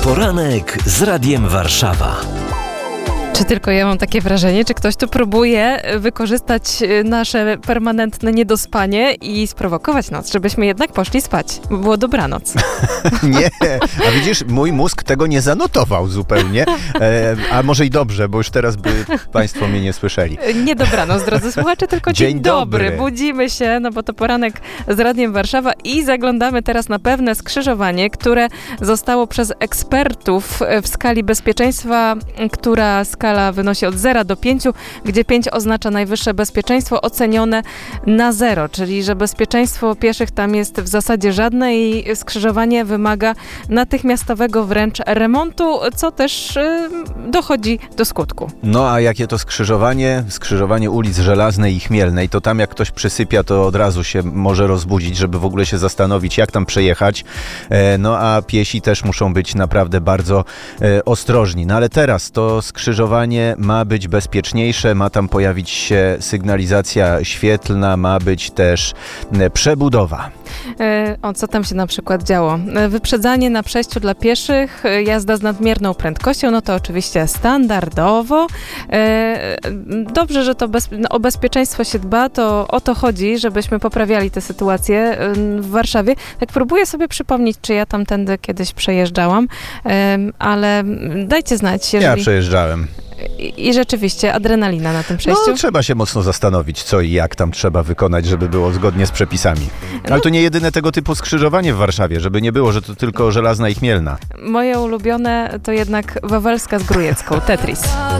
Poranek z Radiem Warszawa. Czy tylko ja mam takie wrażenie, czy ktoś tu próbuje wykorzystać nasze permanentne niedospanie i sprowokować nas, żebyśmy jednak poszli spać, bo było dobranoc. Nie, a widzisz, mój mózg tego nie zanotował zupełnie, a może i dobrze, bo już teraz by Państwo mnie nie słyszeli. Nie dobranoc, drodzy słuchacze, tylko dzień dobry. Budzimy się, no bo to poranek z Radiem Warszawa i zaglądamy teraz na pewne skrzyżowanie, które zostało przez ekspertów w skali bezpieczeństwa, która skala wynosi od 0 do 5, gdzie 5 oznacza najwyższe bezpieczeństwo, ocenione na 0, czyli że bezpieczeństwo pieszych tam jest w zasadzie żadne i skrzyżowanie wymaga natychmiastowego wręcz remontu, co też dochodzi do skutku. No a jakie to skrzyżowanie? Skrzyżowanie ulic Żelaznej i Chmielnej, to tam jak ktoś przysypia, to od razu się może rozbudzić, żeby w ogóle się zastanowić, jak tam przejechać. No a piesi też muszą być naprawdę bardzo ostrożni. No ale teraz to skrzyżowanie ma być bezpieczniejsze, ma tam pojawić się sygnalizacja świetlna, ma być też przebudowa. Co tam się na przykład działo? Wyprzedzanie na przejściu dla pieszych, jazda z nadmierną prędkością, no to oczywiście standardowo. Dobrze, że to o bezpieczeństwo się dba, to o to chodzi, żebyśmy poprawiali tę sytuację w Warszawie. Tak próbuję sobie przypomnieć, czy ja tamtędy kiedyś przejeżdżałam, ale dajcie znać, jeżeli... Ja przejeżdżałem. I rzeczywiście adrenalina na tym przejściu. No, trzeba się mocno zastanowić, co i jak tam trzeba wykonać, żeby było zgodnie z przepisami. Ale to nie jedyne tego typu skrzyżowanie w Warszawie, żeby nie było, że to tylko Żelazna i Chmielna. Moje ulubione to jednak Wawelska z Grójecką, Tetris.